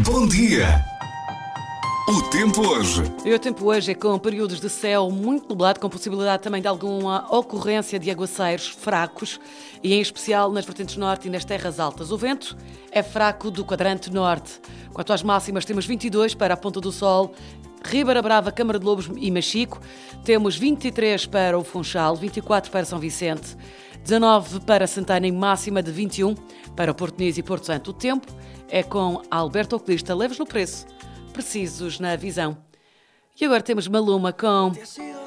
Bom dia! O tempo hoje. E o tempo hoje é com períodos de céu muito nublado, com possibilidade também de alguma ocorrência de aguaceiros fracos, e em especial nas vertentes norte e nas terras altas. O vento é fraco do quadrante norte. Quanto às máximas, temos 22 para a Ponta do Sol, Ribeira Brava, Câmara de Lobos e Machico. Temos 23 para o Funchal, 24 para São Vicente, 19 para Santana e máxima de 21 para Porto Nis e Porto Santo. O tempo é com Alberto Oculista, leves no preço, precisos na visão. E agora temos Maluma com